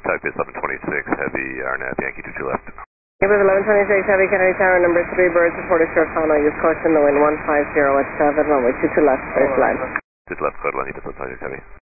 Type is 1126 Heavy, RNAV Yankee 22 left. It was 1126 Heavy, Kennedy Tower, number 3, Birds, reported short Tono, use caution, the wind 150 at 7, runway 22 left, first line. 22 left, code 1, you just 1126 Heavy.